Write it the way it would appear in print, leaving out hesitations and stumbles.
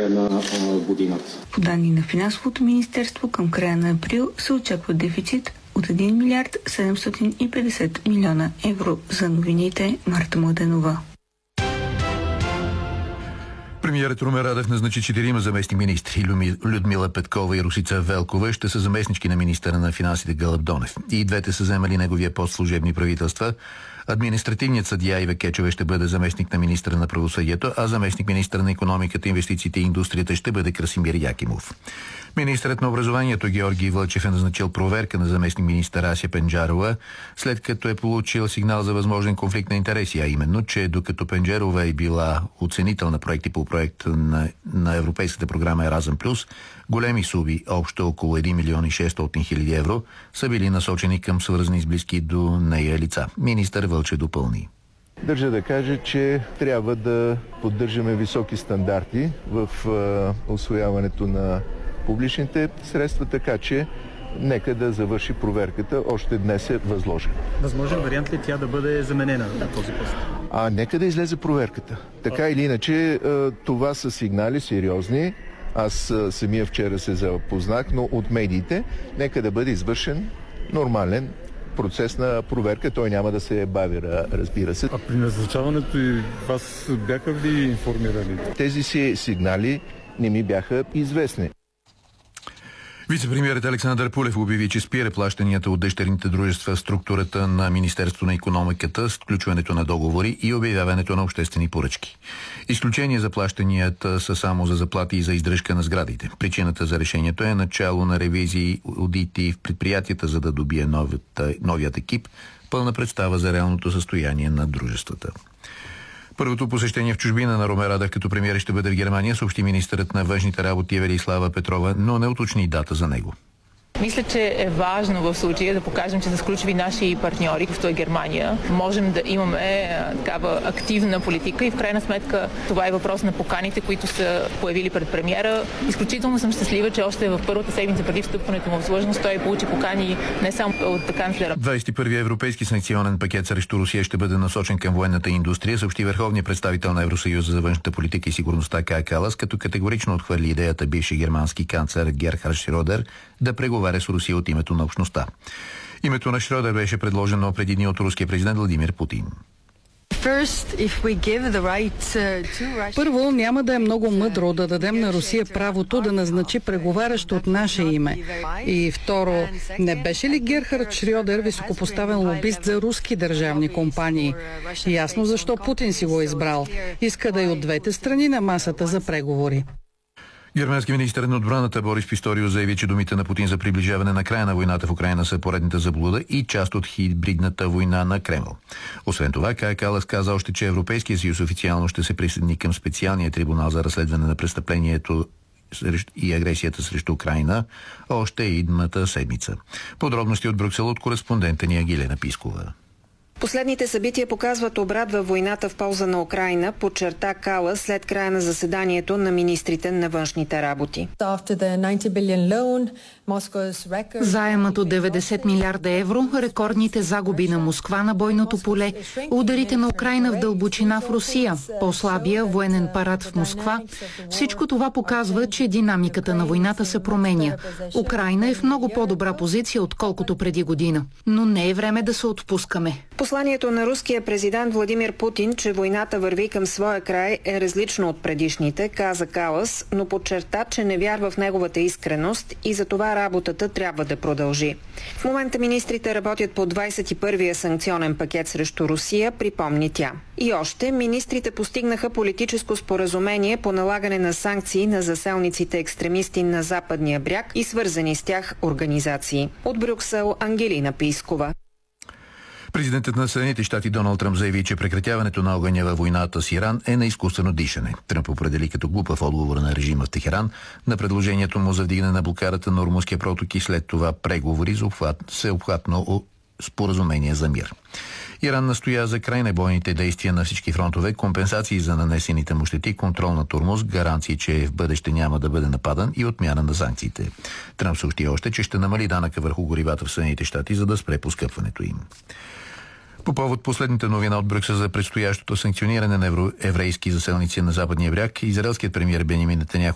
края на годината. По данни на Финансовото министерство, към края на април се очаква дефицит от 1 милиард 750 милиона евро. За новините, Марта Младенова. Премиерът Румен Радев назначи 4 заместник-министри. Людмила Петкова и Росица Велкова ще са заместнички на министъра на финансите Гълъб Донев. И двете са заемали неговия пост в служебни правителства. Административният съдия Ива Кечева ще бъде заместник на министъра на правосъдието, а заместник-министър на икономиката, инвестициите и индустрията ще бъде Красимир Якимов. Министърът на образованието Георги Вълчев е назначил проверка на заместник-министър Ася Пенджарова, след като е получил сигнал за възможен конфликт на интереси, а именно, че докато Пенджарова е била оценител на проекти по проект на Европейската програма Еразъм Плюс, големи суми, общо около 1 милион и 600 хиляди евро, са били насочени към свързани с близки до нея лица. Министър Вълчев допълни. Държа да кажа, че трябва да поддържаме високи стандарти в усвояването на публичните средства, така че нека да завърши проверката. Още днес е възложена. Възможен вариант ли тя да бъде заменена на този пост? Нека да излезе проверката. Така или иначе, това са сигнали сериозни. Аз самия вчера се запознах, но от медиите нека да бъде извършен нормален процес на проверка. Той няма да се бави, разбира се. А при назначаването и вас бяха ли информирали? Тези си сигнали не ми бяха известни. Вице-премиерът Александър Пулев обяви, че спира плащанията от дъщерните дружества в структурата на Министерството на икономиката, сключването на договори и обявяването на обществени поръчки. Изключение за плащанията са само за заплати и за издръжка на сградите. Причината за решението е начало на ревизии, одити в предприятията, за да добие новият екип пълна представа за реалното състояние на дружествата. Първото посещение в чужбина на Румен Радев като премиер ще бъде в Германия, съобщи министърът на външните работи Велислава Петрова, но не уточни дата за него. Мисля, че е важно в случая да покажем, че са ключови наши партньори, като е Германия. Можем да имаме такава активна политика и в крайна сметка това е въпрос на поканите, които са появили пред премиера. Изключително съм щастлива, че още в първата седмица преди встъпването му в длъжност той получи покани не само от канцлера. 21-и европейски санкционен пакет срещу Русия ще бъде насочен към военната индустрия, съобщи върховният представител на Евросъюза за външната политика и сигурността Кая Калас, като категорично отхвърли идеята бивши германски канцлер Герхард Шрьодер да преговаря с Русия от името на общността. Името на Шрьодер беше предложено преди дни от руския президент Владимир Путин. Първо, няма да е много мъдро да дадем на Русия правото да назначи преговарящ от наше име. И второ, не беше ли Герхард Шрьодер високопоставен лобист за руски държавни компании? Ясно защо Путин си го е избрал. Иска да е от двете страни на масата за преговори. Германски министър на отбраната Борис Писториус заяви, че думите на Путин за приближаване на края на войната в Украйна са поредната заблуда и част от хибридната война на Кремъл. Освен това, Кая Калас каза още, че Европейския съюз официално ще се присъедини към специалния трибунал за разследване на престъплението и агресията срещу Украйна още идната седмица. Подробности от Брюксел от кореспондента ни Агилена Пискова. Последните събития показват обрат във войната в полза на Украйна, подчерта Калас след края на заседанието на министрите на външните работи. Заемът от 90 милиарда евро, рекордните загуби на Москва на бойното поле, ударите на Украйна в дълбочина в Русия, по-слабия военен парад в Москва. Всичко това показва, че динамиката на войната се променя. Украйна е в много по-добра позиция, отколкото преди година. Но не е време да се отпускаме. Посланието на руския президент Владимир Путин, че войната върви към своя край, е различно от предишните, каза Калас, но подчерта, че не вярва в неговата искреност и за това работата трябва да продължи. В момента министрите работят по 21-я санкционен пакет срещу Русия, припомни тя. И още, министрите постигнаха политическо споразумение по налагане на санкции на заселниците екстремисти на Западния бряг и свързани с тях организации. От Брюксел, Ангелина Пискова. Президентът на Съединените щати Доналд Тръмп заяви, че прекратяването на огъня във войната с Иран е на изкуствено дишане. Тръмп определи като глупав отговор на режима в Техеран на предложението му за вдигане на блокадата на Ормузския проток и след това преговори за всеобхватно споразумение за мир. Иран настоя за край на бойните действия на всички фронтове, компенсации за нанесените му щети, контрол на Ормуз, гаранции, че в бъдеще няма да бъде нападан и отмяна на санкциите. Тръмп съобщи още, че ще намали данъка върху горивата в Съединените щати, за да спре поскъпването им. По повод последната новина от Брюксел за предстоящото санкциониране на еврейски заселници на Западния бряг, израелският премиер Бенямин Нетаняху